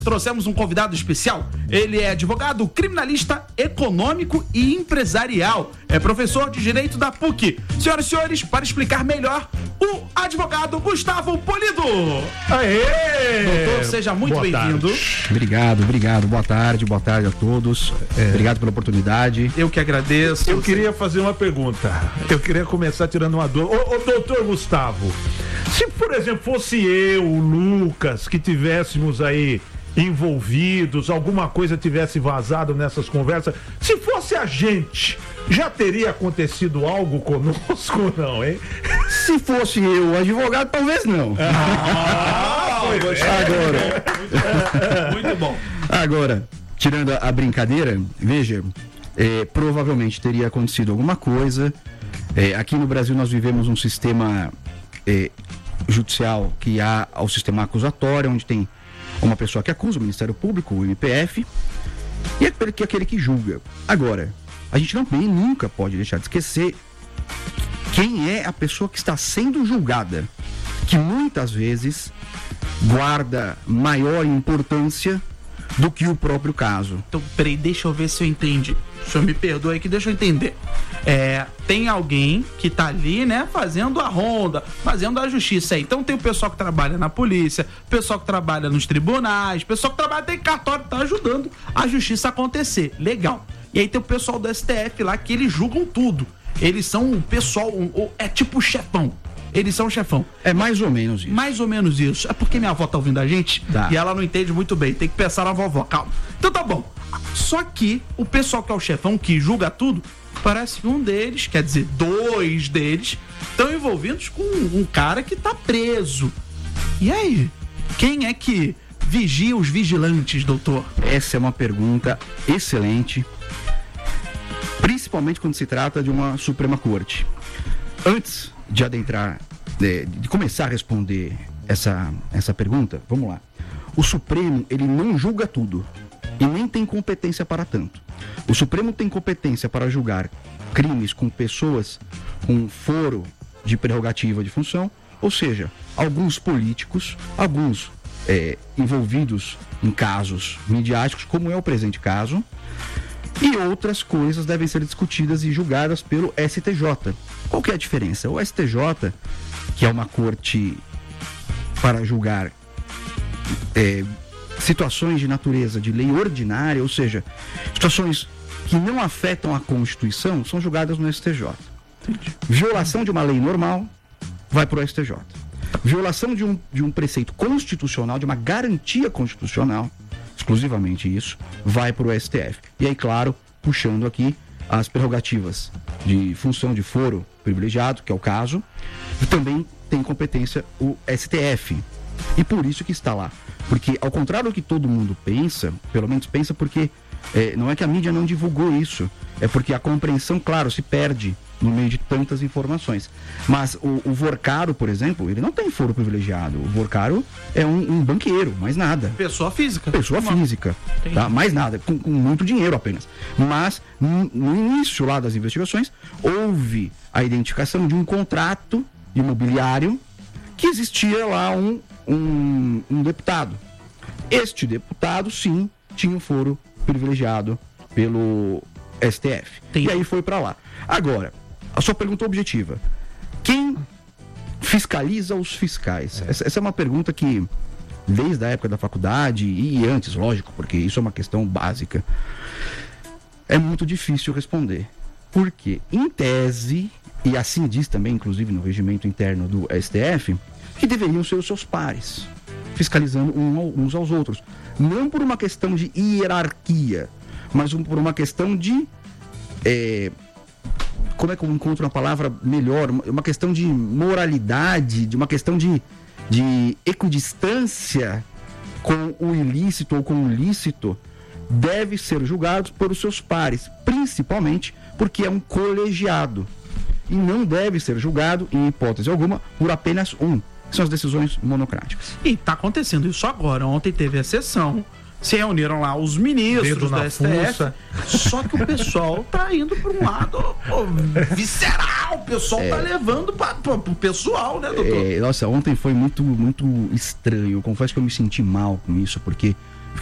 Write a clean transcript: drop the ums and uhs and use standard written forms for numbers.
Trouxemos um convidado especial. Ele é advogado criminalista econômico e empresarial. É professor de Direito da PUC. Senhoras e senhores, para explicar melhor, o advogado Gustavo Polido. Aê! Doutor, seja muito bem-vindo. Obrigado. Boa tarde a todos. Obrigado pela oportunidade. Eu que agradeço. Eu queria fazer uma pergunta. Eu queria começar tirando uma dúvida. Ô, doutor Gustavo, se, por exemplo, fosse eu, o Lucas, que tivéssemos aí envolvidos, alguma coisa tivesse vazado nessas conversas, se fosse a gente, já teria acontecido algo conosco ou não, hein? Se fosse eu, advogado, talvez não. Agora. Muito bom. Agora, tirando a brincadeira, veja, provavelmente teria acontecido alguma coisa. Aqui no Brasil nós vivemos um sistema judicial que há o sistema acusatório, onde tem uma pessoa que acusa, o Ministério Público, o MPF, e aquele que julga. Agora, a gente nunca pode deixar de esquecer quem é a pessoa que está sendo julgada, que muitas vezes guarda maior importância do que o próprio caso. Então, peraí, deixa eu ver se eu entendi. O senhor me perdoe aqui, deixa eu entender. Tem alguém que tá ali, né, fazendo a ronda, fazendo a justiça aí. Então tem o pessoal que trabalha na polícia, o pessoal que trabalha nos tribunais, o pessoal que trabalha em cartório, tá ajudando a justiça a acontecer. Legal. E aí tem o pessoal do STF lá, que eles julgam tudo. Eles são o pessoal, é tipo o chefão. Eles são o chefão. É mais ou menos isso. Mais ou menos isso. É porque minha avó tá ouvindo a gente e ela não entende muito bem. Tem que pensar na vovó, calma. Então tá bom. Só que o pessoal que é o chefão, que julga tudo, parece que um deles, quer dizer, 2 deles, estão envolvidos com um cara que tá preso. E aí? Quem é que vigia os vigilantes, doutor? Essa é uma pergunta excelente, principalmente quando se trata de uma Suprema Corte. Antes de adentrar, de começar a responder essa pergunta, vamos lá. O Supremo, ele não julga tudo e nem tem competência para tanto. O Supremo tem competência para julgar crimes com pessoas com foro de prerrogativa de função, ou seja, alguns políticos, alguns envolvidos em casos midiáticos, como é o presente caso, e outras coisas devem ser discutidas e julgadas pelo STJ. Qual que é a diferença? O STJ, que é uma corte para julgar situações de natureza de lei ordinária, ou seja, situações que não afetam a Constituição, são julgadas no STJ. Entendi. Violação de uma lei normal vai para o STJ. Violação de um preceito constitucional, de uma garantia constitucional, exclusivamente isso, vai para o STF. E aí, claro, puxando aqui as prerrogativas de função de foro privilegiado, que é o caso, e também tem competência o STF. E por isso que está lá. Porque, ao contrário do que todo mundo pensa, pelo menos pensa porque não é que a mídia não divulgou isso, é porque a compreensão, claro, se perde no meio de tantas informações. Mas o Vorcaro, por exemplo, ele não tem foro privilegiado. O Vorcaro é um banqueiro, mais nada. Pessoa física. Tá? Mais nada, com muito dinheiro apenas. Mas, no início lá das investigações, houve a identificação de um contrato imobiliário que existia lá um deputado. Este deputado, sim, tinha um foro privilegiado pelo STF. Tem. E aí foi para lá. Agora, a sua pergunta objetiva: quem fiscaliza os fiscais? Essa é uma pergunta que, desde a época da faculdade e antes, lógico, porque isso é uma questão básica, é muito difícil responder. Porque, em tese, e assim diz também, inclusive no regimento interno do STF, que deveriam ser os seus pares, fiscalizando uns aos outros. Não por uma questão de hierarquia, mas por uma questão de... como é que eu encontro uma palavra melhor? Uma questão de moralidade, de uma questão de equidistância com o ilícito ou com o lícito, deve ser julgado por os seus pares, principalmente porque é um colegiado. E não deve ser julgado, em hipótese alguma, por apenas um. São as decisões monocráticas. E está acontecendo isso agora. Ontem teve a sessão, se reuniram lá os ministros da STF, só que o pessoal tá indo para um lado visceral, o pessoal tá levando para o pessoal, né, doutor? Nossa, ontem foi muito, muito estranho. Eu confesso que eu me senti mal com isso, porque